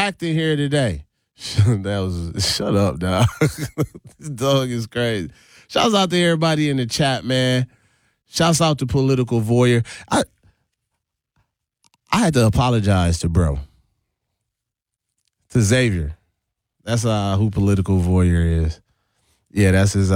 packed in here today. Shut up, dog. This dog is crazy. Shouts out to everybody in the chat, man. Shouts out to Political Voyeur. I had to apologize to bro. To Xavier. That's who Political Voyeur is. Yeah, that's his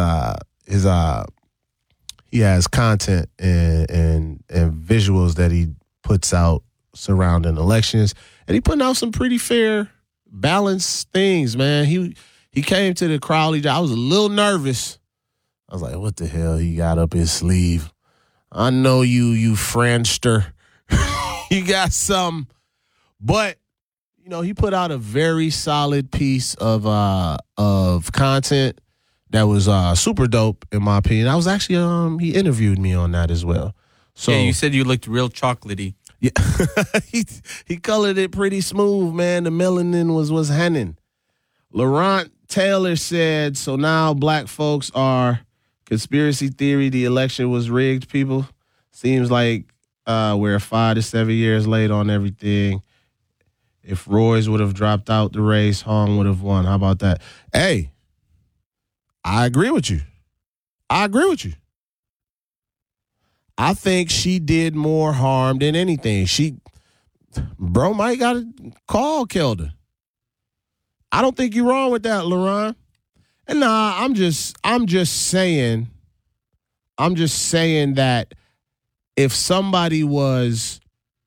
he has content and visuals that he puts out surrounding elections. And he putting out some pretty fair, balanced things, man. He came to the Crowley. I was a little nervous. I was like, what the hell he got up his sleeve? I know you Franster. You got some. But, he put out a very solid piece of content that was super dope, in my opinion. I was actually, he interviewed me on that as well. So, yeah, you said you looked real chocolatey. Yeah, he colored it pretty smooth, man. The melanin was hanging. Laurent Taylor said, so now black folks are conspiracy theory. The election was rigged, people. Seems like we're 5 to 7 years late on everything. If Royce would have dropped out the race, Hong would have won. How about that? Hey, I agree with you. I think she did more harm than anything. Bro might got to call Kelda. I don't think you're wrong with that, Laurent. And nah, I'm just saying that if somebody was,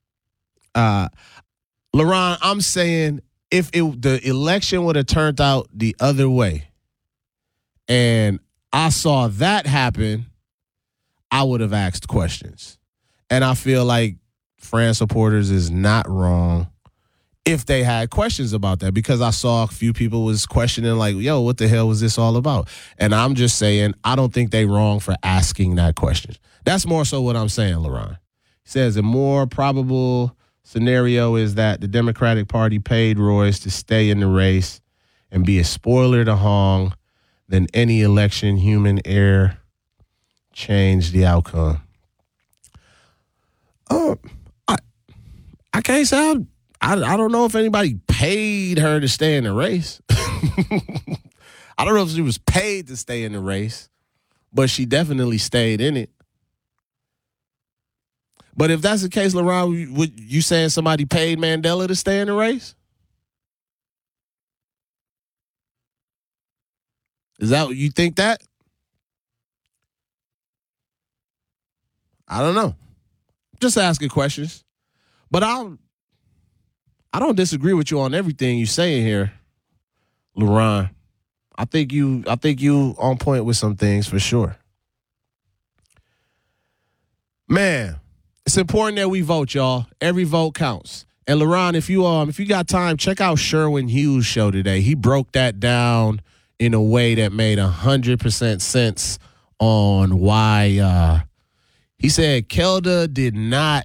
Laurent, I'm saying if the election would have turned out the other way, and I saw that happen, I would have asked questions. And I feel like Fran supporters is not wrong if they had questions about that, because I saw a few people was questioning like, yo, what the hell was this all about? And I'm just saying, I don't think they wrong for asking that question. That's more so what I'm saying, Laurent. He says a more probable scenario is that the Democratic Party paid Royce to stay in the race and be a spoiler to Hong than any election human error change the outcome. I can't say I don't know if anybody paid her to stay in the race. I don't know if she was paid to stay in the race, but she definitely stayed in it. But if that's the case, Laurent, would you saying somebody paid Mandela to stay in the race? Is that what you think that? I don't know. Just asking questions. But I don't disagree with you on everything you're saying here, Laurent. I think you on point with some things for sure. Man, it's important that we vote, y'all. Every vote counts. And Laurent, if you got time, check out Sherwin Hughes' show today. He broke that down in a way that made 100% sense on why he said Kelda did not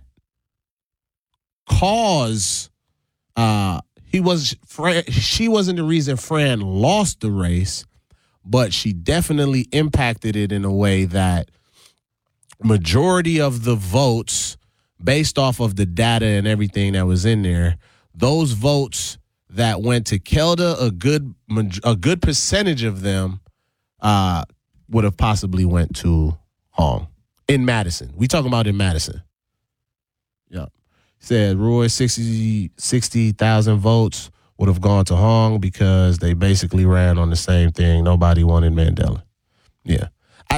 cause she wasn't the reason Fran lost the race, but she definitely impacted it in a way that majority of the votes, based off of the data and everything that was in there, those votes that went to Kelda, a good percentage of them would have possibly went to Hong in Madison. We talking about in Madison. Yeah. Said Roy 60,000 votes would have gone to Hong because they basically ran on the same thing. Nobody wanted Mandela. Yeah. I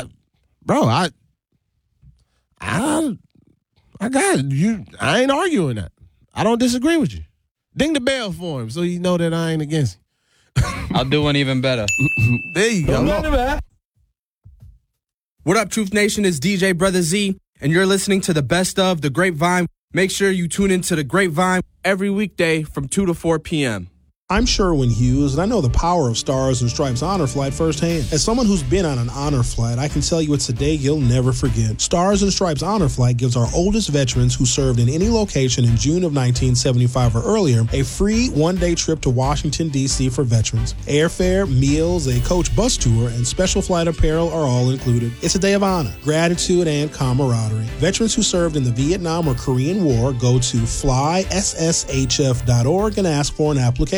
got you. I ain't arguing that. I don't disagree with you. Ding the bell for him so you know that I ain't against him. I'll do one even better. There you go. What up, Truth Nation? It's DJ Brother Z, and you're listening to the best of The Grapevine. Make sure you tune into The Grapevine every weekday from 2 to 4 p.m. I'm Sherwin Hughes, and I know the power of Stars and Stripes Honor Flight firsthand. As someone who's been on an honor flight, I can tell you it's a day you'll never forget. Stars and Stripes Honor Flight gives our oldest veterans who served in any location in June of 1975 or earlier a free one-day trip to Washington, D.C. for veterans. Airfare, meals, a coach bus tour, and special flight apparel are all included. It's a day of honor, gratitude, and camaraderie. Veterans who served in the Vietnam or Korean War go to flySSHF.org and ask for an application.